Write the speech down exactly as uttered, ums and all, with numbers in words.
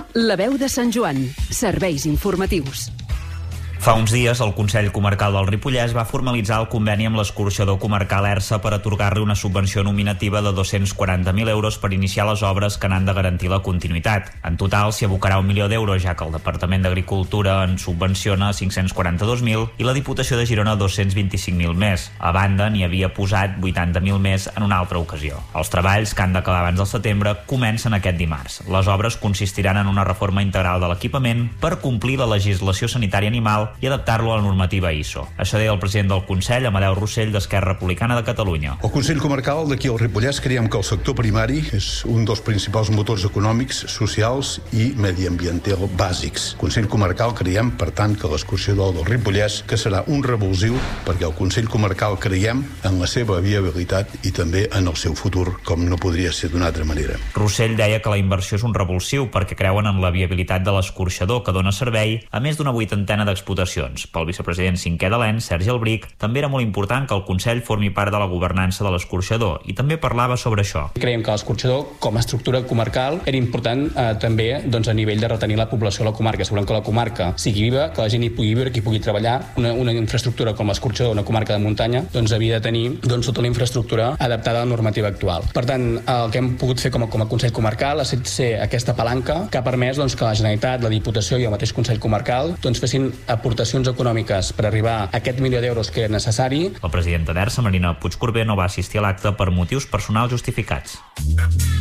La veu de Sant Joan. Serveis informatius. Fa uns dies, el Consell Comarcal del Ripollès va formalitzar el conveni amb l'escorxador comarcal ERSA per atorgar-li una subvenció nominativa de dos-cents quaranta mil euros per iniciar les obres que n'han de garantir la continuïtat. En total, s'hi abocarà un milió d'euros, ja que el Departament d'Agricultura en subvenciona cinc-cents quaranta-dos mil i la Diputació de Girona dos-cents vint-i-cinc mil més. A banda, n'hi havia posat vuitanta mil més en una altra ocasió. Els treballs, que han d'acabar abans del setembre, comencen aquest dimarts. Les obres consistiran en una reforma integral de l'equipament per complir la legislació sanitària animal i adaptar-lo a la normativa I S O. Això deia el president del Consell, Amadeu Rossell, d'Esquerra Republicana de Catalunya. El Consell Comarcal d'aquí al Ripollès creiem que el sector primari és un dels principals motors econòmics, socials i mediambientals bàsics. El Consell Comarcal creiem, per tant, que l'escorxador del Ripollès que serà un revulsiu perquè el Consell Comarcal creiem en la seva viabilitat i també en el seu futur, com no podria ser d'una altra manera. Rossell deia que la inversió és un revulsiu perquè creuen en la viabilitat de l'escorxador que dona servei a més d'una vuitantena d'explotacions. Pel vicepresident cinquè de l'E N, Sergi Albric, també era molt important que el Consell formi part de la governança de l'escorxador i també parlava sobre això. Creiem que l'escorxador, com a estructura comarcal, era important eh, també doncs, a nivell de retenir la població a la comarca. Volem que la comarca sigui viva, que la gent hi pugui viure, que hi pugui treballar. Una, una infraestructura com l'escorxador, una comarca de muntanya, doncs havia de tenir doncs, tota la infraestructura adaptada a la normativa actual. Per tant, el que hem pogut fer com a, com a Consell Comarcal ha estat ser aquesta palanca que ha permès doncs, que la Generalitat, la Diputació i el mateix Consell Comarcal doncs, fessin aportacions econòmiques per arribar a aquest milió d'euros que era necessari. La presidenta d'ERSA, Marina Puigcorbé, no va assistir a l'acte per motius personals justificats.